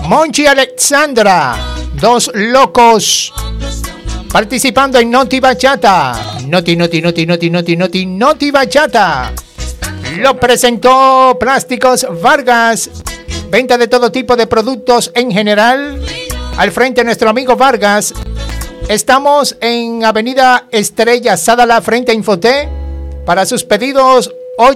Monchi Alexandra, dos locos participando en Noti Bachata. Noti Bachata. Lo presentó Plásticos Vargas. Venta de todo tipo de productos en general. Al frente nuestro amigo Vargas. Estamos en Avenida Estrella Sadala frente a Infoté. Para sus pedidos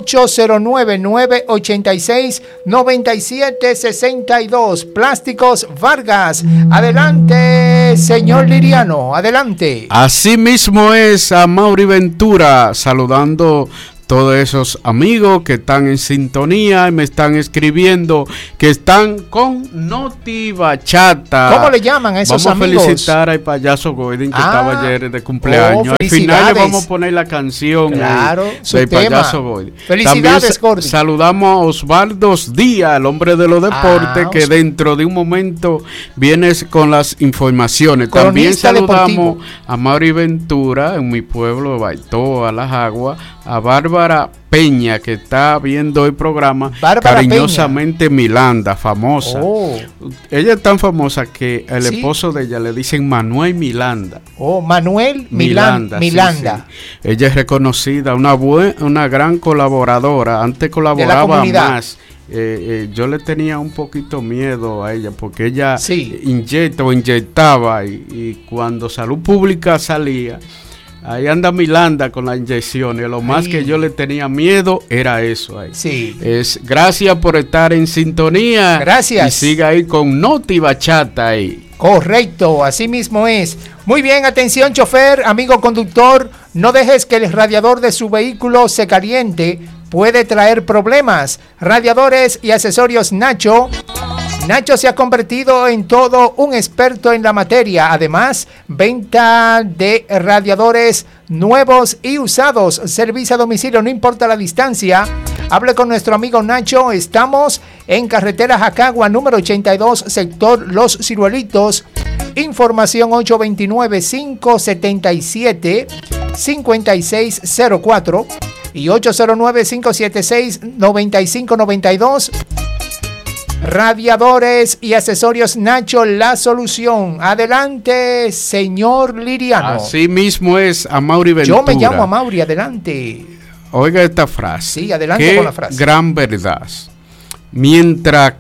809-986-9762. Plásticos Vargas. Adelante, señor Liriano, adelante. Así mismo es, a Mauri Ventura, saludando todos esos amigos que están en sintonía y me están escribiendo que están con Noti Bachata. ¿Cómo le llaman a esos amigos? Vamos a felicitar al payaso Goidin que estaba ayer de cumpleaños. Al final le vamos a poner la canción del payaso Goidin. Felicidades, Gordy. Saludamos a Osvaldo Díaz, el hombre de los deportes, que dentro de un momento viene con las informaciones. También saludamos a Mauri Ventura en mi pueblo, Baitoa, Las Aguas, a Bárbara Peña, que está viendo el programa, Bárbara cariñosamente Peña. Milanda, famosa. Ella es tan famosa que el esposo de ella le dicen Manuel Milanda. Manuel Milanda. Sí. Ella es reconocida, una gran colaboradora. Antes colaboraba más. Yo le tenía un poquito miedo a ella porque ella inyectaba y cuando Salud Pública salía, ahí anda Milanda con las inyecciones. Lo más que yo le tenía miedo era eso ahí. Sí. Gracias por estar en sintonía. Gracias. Y siga ahí con Noti Bachata ahí. Correcto, así mismo es. Muy bien, atención chofer, amigo conductor, no dejes que el radiador de su vehículo se caliente. Puede traer problemas. Radiadores y accesorios Nacho. Nacho se ha convertido en todo un experto en la materia. Además, venta de radiadores nuevos y usados. Servicio a domicilio, no importa la distancia. Hable con nuestro amigo Nacho. Estamos en carretera Jacagua, número 82, sector Los Ciruelitos. Información 829-577-5604 y 809-576-9592. Radiadores y accesorios Nacho, la solución. Adelante, señor Liriano. Así mismo es, a Mauri Ventura. Yo me llamo a Mauri, adelante. Oiga esta frase. Sí, adelante con la frase. Gran verdad. Mientras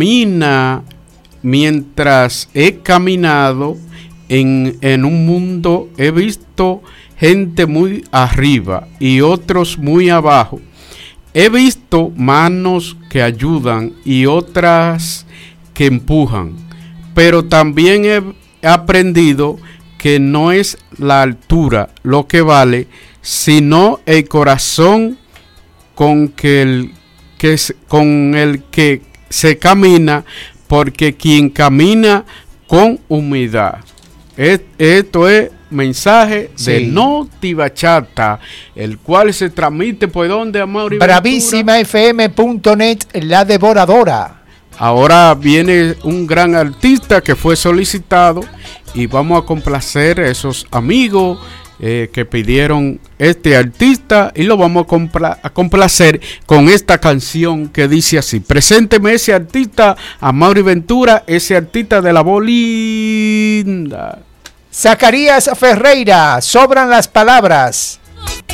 he caminado en un mundo, he visto gente muy arriba y otros muy abajo. He visto manos que ayudan y otras que empujan, pero también he aprendido que no es la altura lo que vale, sino el corazón con el que se camina, porque quien camina con humildad. Esto es mensaje de Noti Bachata, el cual se transmite por donde, Amaury. Bravísimafm.net, la devoradora. Ahora viene un gran artista que fue solicitado y vamos a complacer a esos amigos que pidieron este artista y lo vamos a complacer con esta canción que dice así: presénteme ese artista, Amaury Ventura, ese artista de la voz linda. Zacarías Ferreira, sobran las palabras.